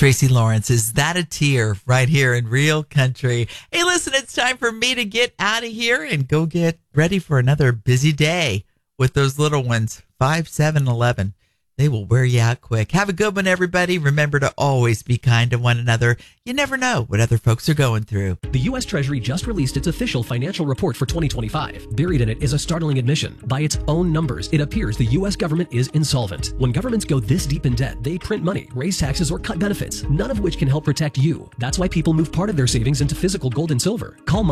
Tracy Lawrence, is that a tear right here in Real Country? Hey, listen, it's time for me to get out of here and go get ready for another busy day with those little ones, 5, 7, 11. They will wear you out quick. Have a good one, everybody. Remember to always be kind to one another. You never know what other folks are going through. The U.S. Treasury just released its official financial report for 2025. Buried in it is a startling admission. By its own numbers, it appears the U.S. government is insolvent. When governments go this deep in debt, they print money, raise taxes, or cut benefits, none of which can help protect you. That's why people move part of their savings into physical gold and silver. Call